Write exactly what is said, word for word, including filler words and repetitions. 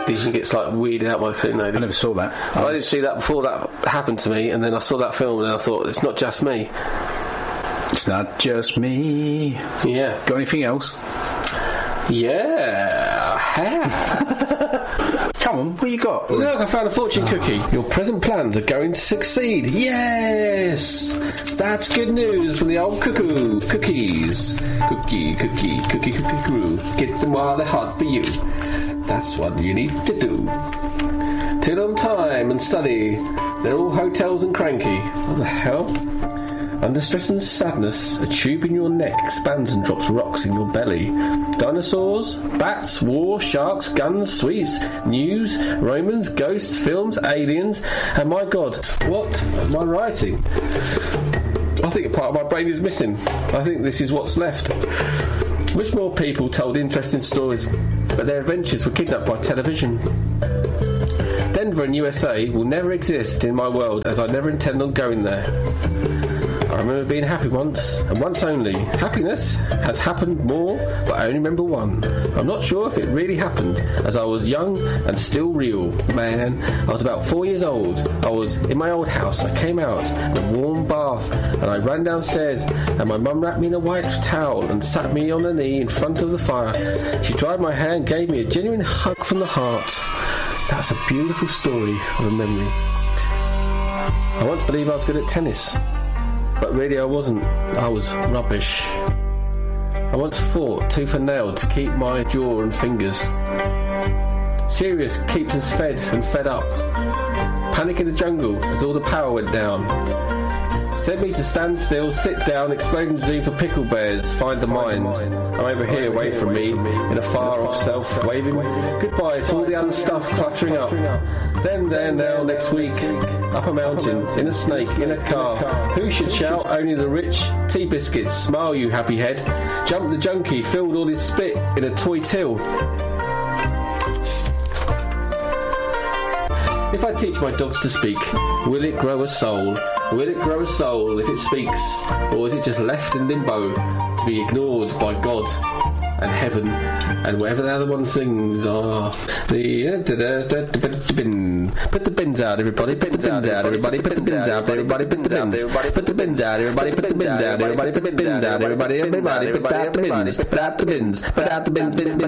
lady who gets like weirded out by the cleaning lady. I never saw that. I, I didn't see that before that happened to me, and then I saw that film and I thought, it's not just me. It's not just me. Yeah. Got anything else? Yeah. Come on, what you got? Look, I found a fortune cookie. Your present plans are going to succeed. Yes! That's good news from the old cuckoo. Cookies. Cookie, cookie, cookie, cookie, crew. Get them while they're hot for you. That's what you need to do. Till on time and study. They're all hotels and cranky. What the hell? Under stress and sadness, a tube in your neck expands and drops rocks in your belly. Dinosaurs, bats, war, sharks, guns, sweets, news, Romans, ghosts, films, aliens, and my God, what am I writing? I think a part of my brain is missing. I think this is what's left. Wish more people told interesting stories, but their adventures were kidnapped by television. Denver and U S A will never exist in my world, as I never intend on going there. I remember being happy once, and once only. Happiness has happened more, but I only remember one. I'm not sure if it really happened, as I was young and still real. Man, I was about four years old. I was in my old house. I came out in a warm bath, and I ran downstairs, and my mum wrapped me in a white towel and sat me on a knee in front of the fire. She dried my hair and gave me a genuine hug from the heart. That's a beautiful story of a memory. I once believed I was good at tennis. But really I wasn't. I was rubbish. I once fought tooth and nail to keep my jaw and fingers. Sirius keeps us fed and fed up. Panic in the jungle as all the power went down. Said me to stand still, sit down, exploding zoo for pickle bears, find the mind. I'm over here away from me, in a far off self, waving goodbye to all the other stuff cluttering up. Then, there, now, next week, up a mountain, in a snake, in a car. Who should shout? Only the rich. Tea biscuits, smile you happy head. Jumped the junkie, filled all his spit in a toy till. If I teach my dogs to speak, will it grow a soul? Will it grow a soul if it speaks? Or is it just left in limbo to be ignored by God and heaven and whatever the other one sings? Ah, the bin. Put the bins out, everybody. Put the bins out, everybody. Put the bins out, everybody. Put the bins. Put the bins out, everybody. Put the bins out, everybody. Put the bins out, everybody. Everybody, put out the bins. Put out the bins. Put out the bins. Bin, bin, bin,